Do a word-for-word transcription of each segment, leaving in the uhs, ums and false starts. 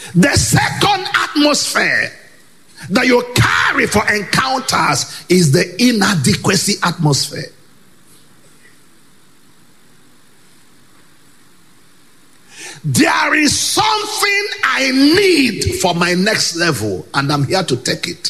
The second atmosphere that you carry for encounters is the inadequacy atmosphere. There is something I need for my next level, and I'm here to take it.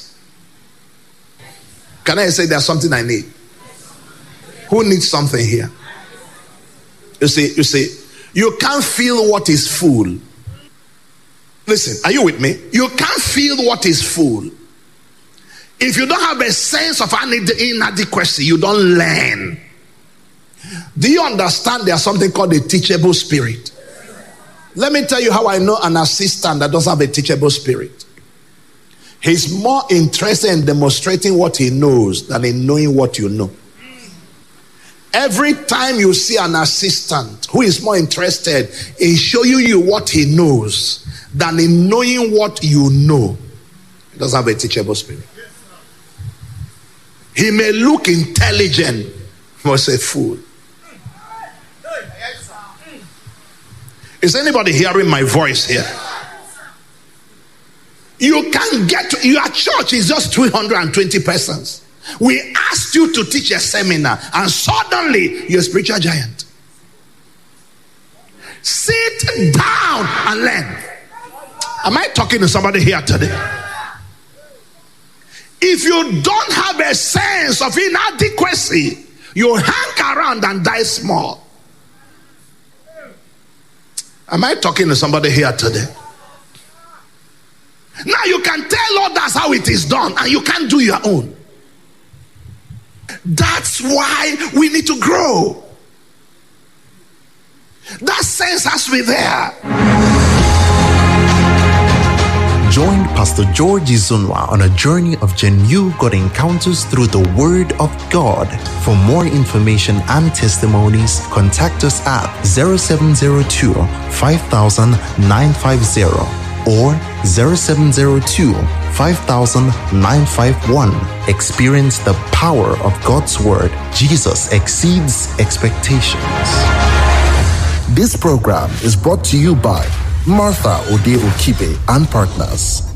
Can I say there's something I need? Who needs something here? You see, you see, you can't feel what is full. Listen, are you with me? You can't feel what is full. If you don't have a sense of inadequacy, you don't learn. Do you understand there's something called a teachable spirit? Let me tell you how I know an assistant that doesn't have a teachable spirit. He's more interested in demonstrating what he knows than in knowing what you know. Every time you see an assistant who is more interested in showing you what he knows than in knowing what you know, he doesn't have a teachable spirit. He may look intelligent, but he's a fool. Is anybody hearing my voice here? You can't get to, your church is just two hundred twenty persons. We asked you to teach a seminar, and suddenly you're a spiritual giant. Sit down and learn. Am I talking to somebody here today? If you don't have a sense of inadequacy, you hang around and die small. Am I talking to somebody here today? Now you can tell others how it is done, and you can't do your own. That's why we need to grow. That sense has to be there. Join Pastor George Izunwa on a journey of genuine God encounters through the Word of God. For more information and testimonies, contact us at zero seven zero two, five thousand, nine five zero or zero seven zero two, five thousand, nine five one. Experience the power of God's Word. Jesus exceeds expectations. This program is brought to you by Martha Ode Okibe and Partners.